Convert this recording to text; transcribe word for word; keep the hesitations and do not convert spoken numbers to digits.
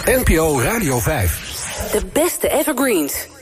N P O Radio vijf. De beste evergreens.